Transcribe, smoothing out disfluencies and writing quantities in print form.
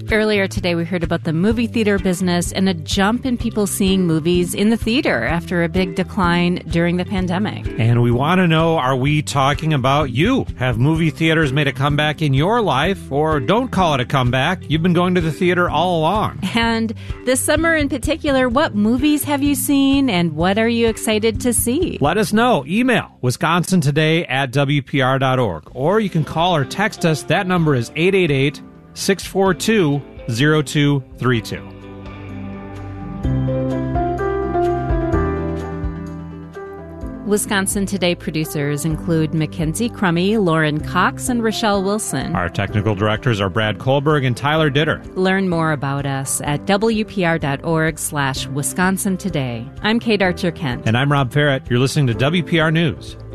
Earlier today, we heard about the movie theater business and a jump in people seeing movies in the theater after a big decline during the pandemic. And we want to know, are we talking about you? Have movie theaters made a comeback in your life? Or don't call it a comeback. You've been going to the theater all along. And this summer in particular, what movies have you seen and what are you excited to see? Let us know. Email wisconsintoday@wpr.org. Or you can call or text us. That number is 888-642-0232. Wisconsin Today producers include Mackenzie Crummy, Lauren Cox, and Rochelle Wilson. Our technical directors are Brad Kohlberg and Tyler Ditter. Learn more about us at wpr.org/Wisconsin Today. I'm Kate Archer-Kent. And I'm Rob Farrett. You're listening to WPR News.